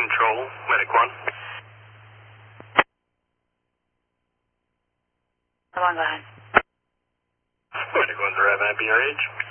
Control, Medic 1. Come on, go ahead. Medic 1's arriving at BRH.